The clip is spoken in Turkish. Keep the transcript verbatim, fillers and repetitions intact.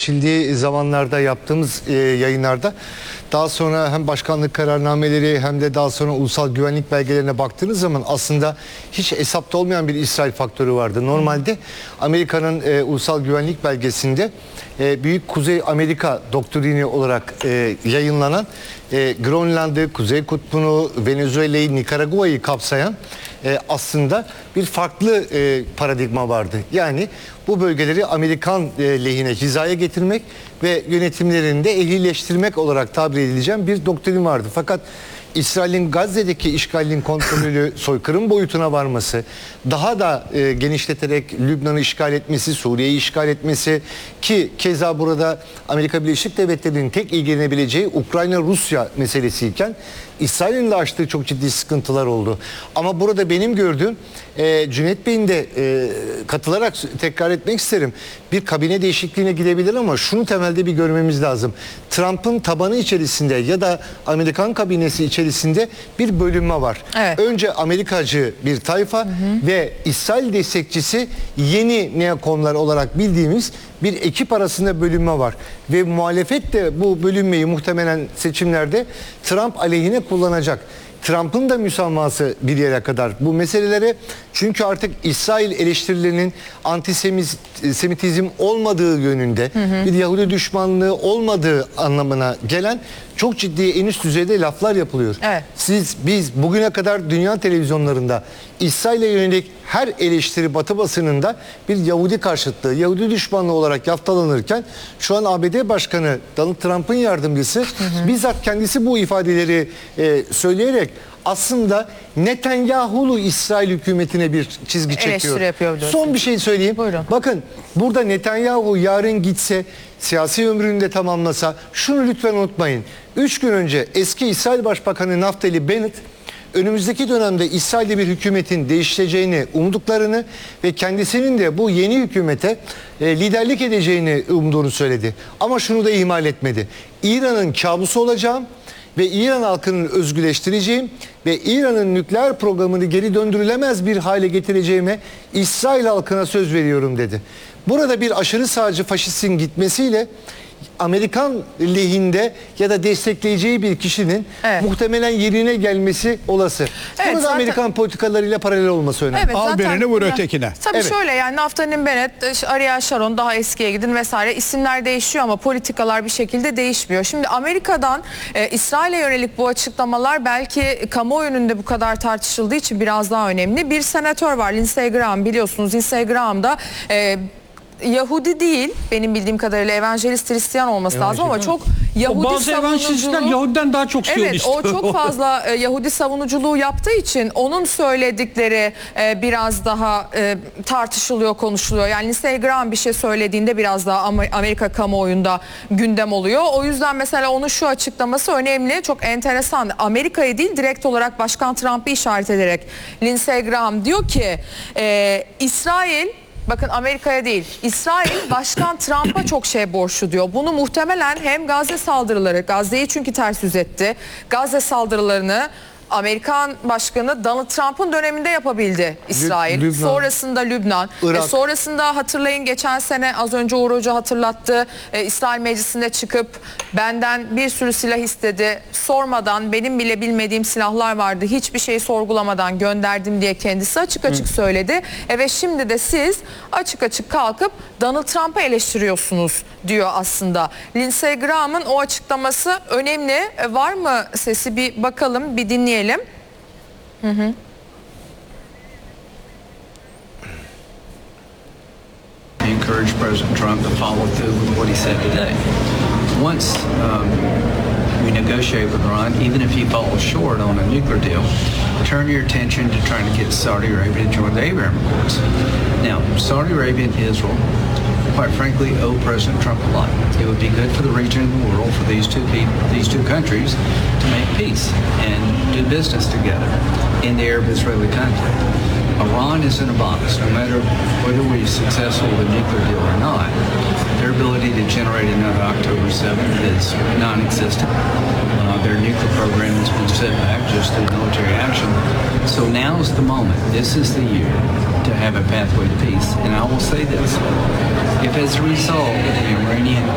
seçildiği zamanlarda yaptığımız e, yayınlarda daha sonra hem başkanlık kararnameleri hem de daha sonra ulusal güvenlik belgelerine baktığınız zaman aslında hiç hesapta olmayan bir İsrail faktörü vardı. Normalde Amerika'nın e, ulusal güvenlik belgesinde e, Büyük Kuzey Amerika doktrini olarak e, yayınlanan e, Grönland'ı, Kuzey Kutbu'nu, Venezuela'yı, Nikaragua'yı kapsayan e, aslında bir farklı e, paradigma vardı. Yani bu bölgeleri Amerikan e, lehine hizaya getirmek ve yönetimlerini de ehlileştirmek olarak tabir edileceğim bir doktrin vardı. Fakat İsrail'in Gazze'deki işgalinin kontrolü soykırım boyutuna varması, daha da e, genişleterek Lübnan'ı işgal etmesi, Suriye'yi işgal etmesi ki keza burada Amerika Birleşik Devletleri'nin tek ilgilenebileceği Ukrayna-Rusya meselesiyken İsrail'in de açtığı çok ciddi sıkıntılar oldu. Ama burada benim gördüğüm e, Cüneyt Bey'in de e, katılarak tekrar etmek isterim. Bir kabine değişikliğine gidebilir ama şunu temelde bir görmemiz lazım. Trump'ın tabanı içerisinde ya da Amerikan kabinesi içerisinde bir bölünme var. Evet. Önce Amerikacı bir tayfa hı hı. ve İsrail destekçisi yeni neokonlar olarak bildiğimiz bir ekip arasında bölünme var. Ve muhalefet de bu bölünmeyi muhtemelen seçimlerde Trump aleyhine kullanacak. Trump'ın da müsamahası bir yere kadar bu meselelere, çünkü artık İsrail eleştirilerinin antisemitizm olmadığı yönünde, hı hı. bir Yahudi düşmanlığı olmadığı anlamına gelen çok ciddi en üst düzeyde laflar yapılıyor. Evet. Siz, biz bugüne kadar dünya televizyonlarında İsrail'e yönelik her eleştiri Batı basınında bir Yahudi karşıtlığı, Yahudi düşmanlığı olarak yaftalanırken şu an A B D Başkanı Donald Trump'ın yardımcısı hı hı. bizzat kendisi bu ifadeleri e, söyleyerek aslında Netanyahu'lu İsrail hükümetine bir çizgi çekiyor. Son bir şey söyleyeyim. Buyurun. Bakın burada Netanyahu yarın gitse, siyasi ömrünü de tamamlasa, şunu lütfen unutmayın. Üç gün önce eski İsrail Başbakanı Naftali Bennett önümüzdeki dönemde İsrail'de bir hükümetin değişeceğini umduklarını ve kendisinin de bu yeni hükümete e, liderlik edeceğini umduğunu söyledi. Ama şunu da ihmal etmedi. İran'ın kabusu olacağım ve İran halkının özgürleştireceğim ve İran'ın nükleer programını geri döndürülemez bir hale getireceğime İsrail halkına söz veriyorum dedi. Burada bir aşırı sağcı faşistin gitmesiyle Amerikan lehinde ya da destekleyeceği bir kişinin evet. muhtemelen yerine gelmesi olası. Evet, Burada zaten Amerikan politikalarıyla paralel olması önemli. Evet, Al birini vur ötekine. Tabii evet. şöyle, yani Naftali Bennett, Ariel Sharon, daha eskiye gidin vesaire, isimler değişiyor ama politikalar bir şekilde değişmiyor. Şimdi Amerika'dan e, İsrail'e yönelik bu açıklamalar belki kamuoyunun bu kadar tartışıldığı için biraz daha önemli. Bir senatör var, Lindsey Graham, biliyorsunuz. Lindsey Graham'da e, Yahudi değil, benim bildiğim kadarıyla evangelist Hristiyan olması Evangelist, lazım ama çok Yahudi o bazı evangelistler Yahudiden daha çok evet, o çok fazla e, Yahudi savunuculuğu yaptığı için onun söyledikleri e, biraz daha e, tartışılıyor, konuşuluyor. Yani Lindsey Graham bir şey söylediğinde biraz daha Amerika kamuoyunda gündem oluyor. O yüzden mesela onun şu açıklaması önemli, çok enteresan. Amerika'yı değil, direkt olarak Başkan Trump'ı işaret ederek Lindsey Graham diyor ki e, İsrail, bakın Amerika'ya değil, İsrail Başkan Trump'a çok şey borçlu diyor. Bunu muhtemelen hem Gazze saldırıları, Gazze'yi çünkü ters yüz etti, Gazze saldırılarını Amerikan Başkanı Donald Trump'ın döneminde yapabildi İsrail. Lübnan. Sonrasında Lübnan. E sonrasında hatırlayın, geçen sene az önce Uğur Hoca hatırlattı. E, İsrail Meclisi'nde çıkıp benden bir sürü silah istedi. Sormadan, benim bile bilmediğim silahlar vardı. Hiçbir şeyi sorgulamadan gönderdim diye kendisi açık açık Hı. söyledi. E, ve şimdi de siz açık açık kalkıp Donald Trump'ı eleştiriyorsunuz diyor aslında. Lindsey Graham'ın o açıklaması önemli. E, var mı sesi, bir bakalım, bir dinleyelim. Hı hı. Encourage President Trump to follow through with what he said today. Once um, we negotiate with Iran, even if he falls short on a nuclear deal, turn your attention to trying to get Saudi Arabia to join the Abraham Accords. Now, Saudi Arabia and Israel, quite frankly, owe President Trump a lot. It would be good for the region and the world, for these two people, these two countries, to make peace and do business together in the Arab-Israeli conflict. Iran is in a box. No matter whether we're successful with a nuclear deal or not, their ability to generate another October seventh is non-existent. Uh, their nuclear program has been set back just through military action. So now is the moment. This is the year to have a pathway to peace. And I will say this. If as a result, the Iranian